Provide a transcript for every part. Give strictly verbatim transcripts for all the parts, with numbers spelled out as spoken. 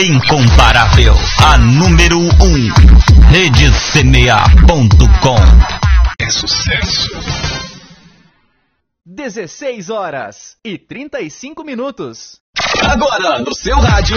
Incomparável, a número um, rede C M A ponto com. É sucesso. dezesseis horas e trinta e cinco minutos. Agora no seu rádio,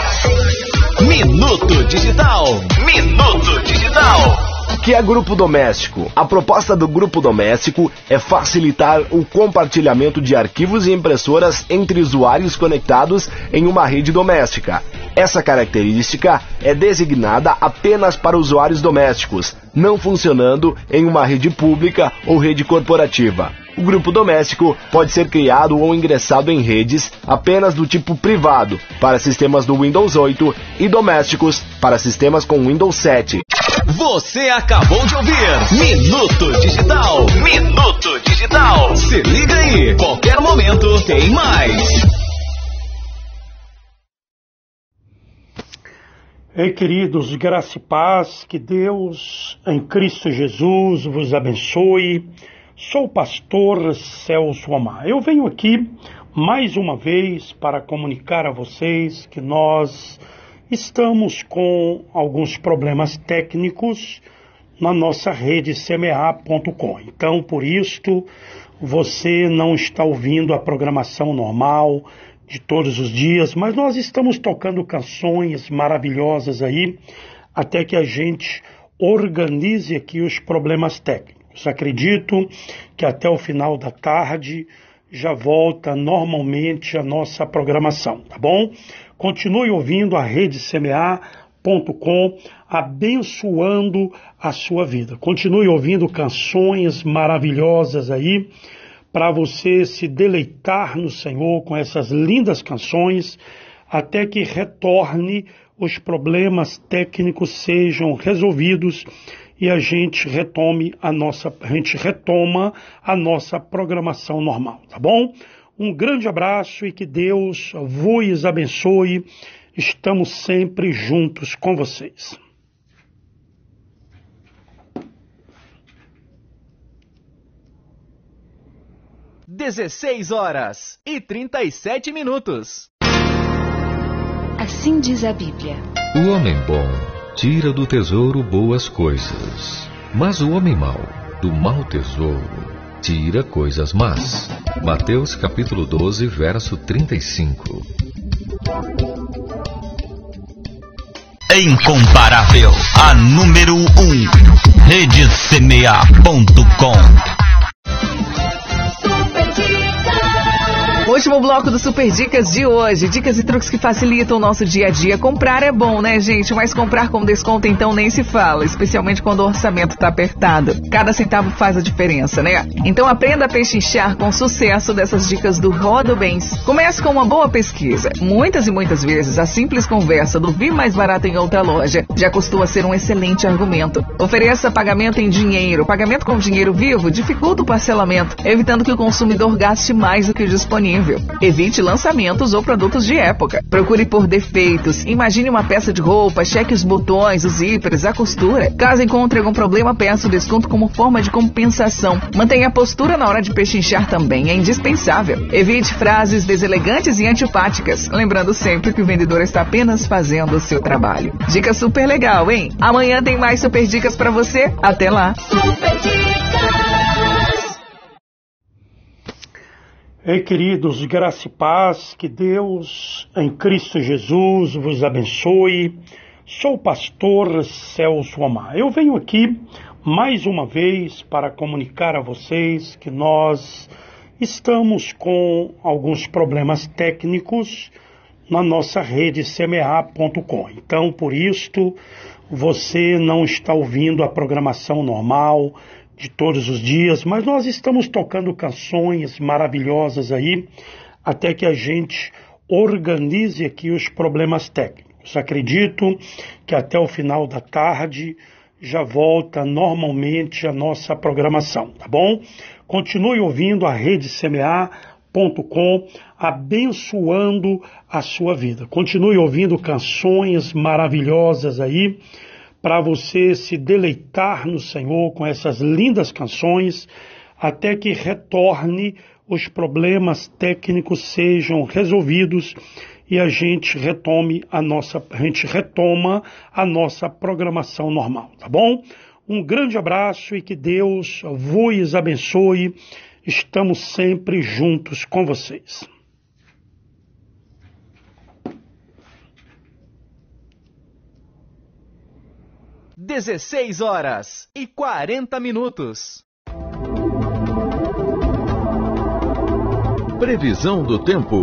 Minuto Digital. Minuto Digital. O que é Grupo Doméstico? A proposta do Grupo Doméstico é facilitar o compartilhamento de arquivos e impressoras entre usuários conectados em uma rede doméstica. Essa característica é designada apenas para usuários domésticos, não funcionando em uma rede pública ou rede corporativa. O grupo doméstico pode ser criado ou ingressado em redes apenas do tipo privado para sistemas do Windows oito e domésticos para sistemas com Windows sete. Você acabou de ouvir Minuto Digital. Minuto Digital. Se liga aí, qualquer momento tem mais. Ei, queridos, graça e paz, que Deus em Cristo Jesus vos abençoe. Sou o pastor Celso Omar. Eu venho aqui mais uma vez para comunicar a vocês que nós estamos com alguns problemas técnicos na nossa rede C M A ponto com. Então, por isto, você não está ouvindo a programação normal de todos os dias, mas nós estamos tocando canções maravilhosas aí, até que a gente organize aqui os problemas técnicos. Acredito que até o final da tarde já volta normalmente a nossa programação, tá bom? Continue ouvindo a rede C M A ponto com, abençoando a sua vida. Continue ouvindo canções maravilhosas aí, para você se deleitar no Senhor com essas lindas canções, até que retorne, os problemas técnicos sejam resolvidos e a gente retome a nossa, a gente retoma a nossa programação normal, tá bom? Um grande abraço e que Deus vos abençoe. Estamos sempre juntos com vocês. dezesseis horas e trinta e sete minutos. Assim diz a Bíblia. O homem bom tira do tesouro boas coisas, mas o homem mau, do mau tesouro, tira coisas más. Mateus capítulo doze, verso trinta e cinco. Incomparável, a número um, rede C M A ponto com. Último bloco do Super Dicas de hoje. Dicas e truques que facilitam o nosso dia a dia. Comprar é bom, né, gente? Mas comprar com desconto, então, nem se fala. Especialmente quando o orçamento tá apertado. Cada centavo faz a diferença, né? Então, aprenda a pechinchar com sucesso dessas dicas do Rodo Bens. Comece com uma boa pesquisa. Muitas e muitas vezes, a simples conversa do vir mais barato em outra loja já costuma ser um excelente argumento. Ofereça pagamento em dinheiro. Pagamento com dinheiro vivo dificulta o parcelamento, evitando que o consumidor gaste mais do que o disponível. Evite lançamentos ou produtos de época. Procure por defeitos. Imagine uma peça de roupa, cheque os botões, os zíperes, a costura. Caso encontre algum problema, peça o desconto como forma de compensação. Mantenha a postura na hora de pechinchar também, é indispensável. Evite frases deselegantes e antipáticas. Lembrando sempre que o vendedor está apenas fazendo o seu trabalho. Dica super legal, hein? Amanhã tem mais super dicas pra você. Até lá! Super Dicas! Ei, queridos, graça e paz, que Deus em Cristo Jesus vos abençoe. Sou o pastor Celso Omar. Eu venho aqui mais uma vez para comunicar a vocês que nós estamos com alguns problemas técnicos na nossa rede C M A ponto com. Então, por isto, você não está ouvindo a programação normal de todos os dias, mas nós estamos tocando canções maravilhosas aí, até que a gente organize aqui os problemas técnicos. Acredito que até o final da tarde já volta normalmente a nossa programação, tá bom? Continue ouvindo a rede C M A ponto com, abençoando a sua vida. Continue ouvindo canções maravilhosas aí, para você se deleitar no Senhor com essas lindas canções, até que retorne, os problemas técnicos sejam resolvidos e a gente retome a nossa, a gente retoma a nossa programação normal, tá bom? Um grande abraço e que Deus vos abençoe. Estamos sempre juntos com vocês. dezesseis horas e quarenta minutos. Previsão do tempo.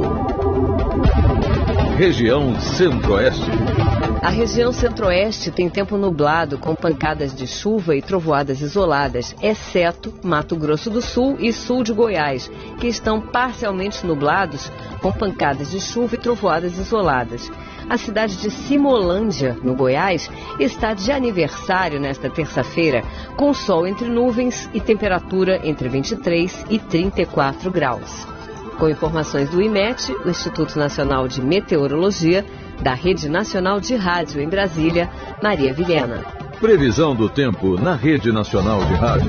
Região Centro-Oeste. A região Centro-Oeste tem tempo nublado com pancadas de chuva e trovoadas isoladas, exceto Mato Grosso do Sul e sul de Goiás, que estão parcialmente nublados com pancadas de chuva e trovoadas isoladas. A cidade de Simolândia, no Goiás, está de aniversário nesta terça-feira, com sol entre nuvens e temperatura entre vinte e três e trinta e quatro graus. Com informações do I M E T, o Instituto Nacional de Meteorologia, da Rede Nacional de Rádio em Brasília, Maria Vilhena. Previsão do tempo na Rede Nacional de Rádio.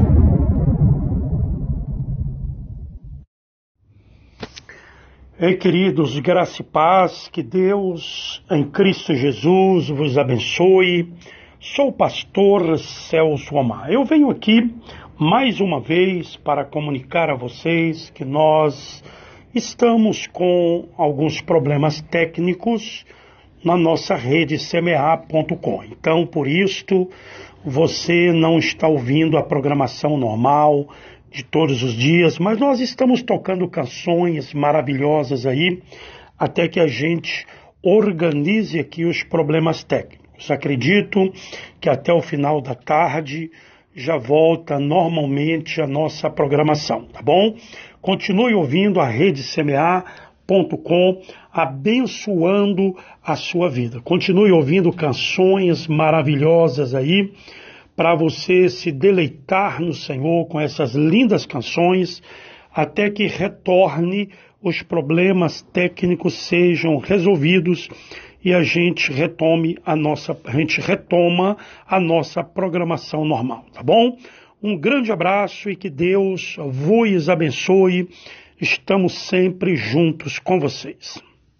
Ei, queridos, graça e paz, que Deus em Cristo Jesus vos abençoe. Sou o pastor Celso Omar. Eu venho aqui mais uma vez para comunicar a vocês que nós estamos com alguns problemas técnicos na nossa rede semear ponto com. Então, por isto, você não está ouvindo a programação normal de todos os dias, mas nós estamos tocando canções maravilhosas aí, até que a gente organize aqui os problemas técnicos. Acredito que até o final da tarde já volta normalmente a nossa programação, tá bom? Continue ouvindo a rede semear ponto com, abençoando a sua vida. Continue ouvindo canções maravilhosas aí, para você se deleitar no Senhor com essas lindas canções, até que retorne, os problemas técnicos sejam resolvidos e a gente retome a nossa, a gente retoma a nossa programação normal, tá bom? Um grande abraço e que Deus vos abençoe. Estamos sempre juntos com vocês.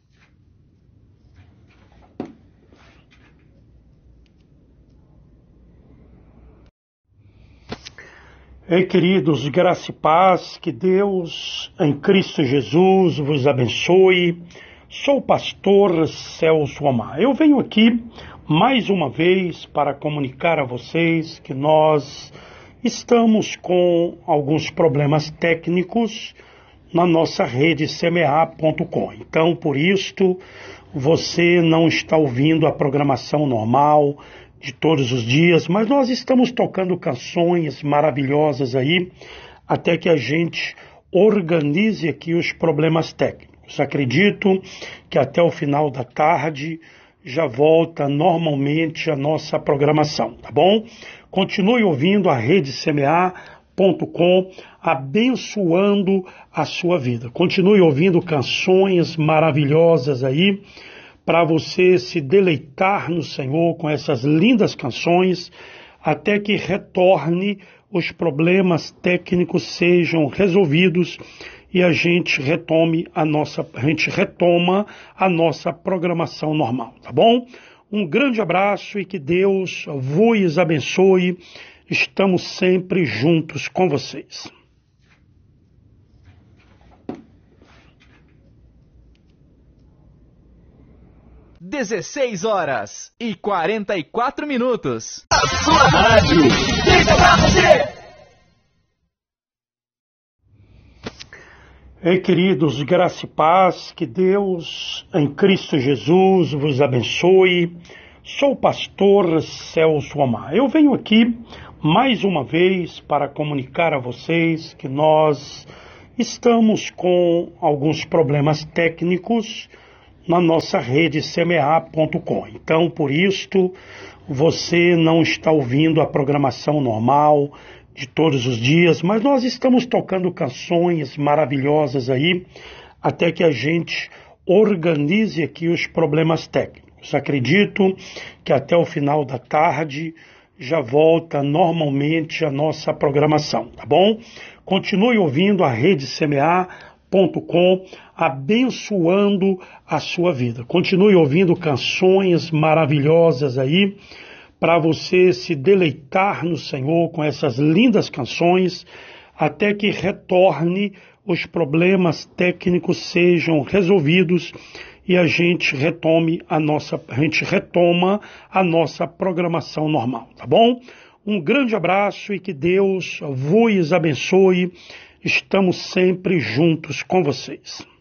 Ei, queridos, graça e paz, que Deus em Cristo Jesus vos abençoe. Sou o pastor Celso Omar. Eu venho aqui mais uma vez para comunicar a vocês que nós estamos com alguns problemas técnicos na nossa rede semear ponto com. Então, por isto, você não está ouvindo a programação normal de todos os dias, mas nós estamos tocando canções maravilhosas aí, até que a gente organize aqui os problemas técnicos. Acredito que até o final da tarde já volta normalmente a nossa programação, tá bom? Continue ouvindo a rede semear ponto com, abençoando a sua vida. Continue ouvindo canções maravilhosas aí, para você se deleitar no Senhor com essas lindas canções, até que retorne, os problemas técnicos sejam resolvidos e a gente retome a nossa, a gente retoma a nossa programação normal, tá bom? Um grande abraço e que Deus vos abençoe. Estamos sempre juntos com vocês. dezesseis horas e quarenta e quatro minutos. A sua rádio fica pra você. Ei, queridos, graça e paz, que Deus em Cristo Jesus vos abençoe. Sou o pastor Celso Omar. Eu venho aqui mais uma vez para comunicar a vocês que nós estamos com alguns problemas técnicos na nossa rede semear ponto com. Então, por isto, você não está ouvindo a programação normal de todos os dias, mas nós estamos tocando canções maravilhosas aí, até que a gente organize aqui os problemas técnicos. Acredito que até o final da tarde já volta normalmente a nossa programação, tá bom? Continue ouvindo a rede semear ponto com, abençoando a sua vida. Continue ouvindo canções maravilhosas aí, para você se deleitar no Senhor com essas lindas canções, até que retorne, os problemas técnicos sejam resolvidos e a gente retome a nossa, a gente retoma a nossa programação normal, tá bom? Um grande abraço e que Deus vos abençoe. Estamos sempre juntos com vocês.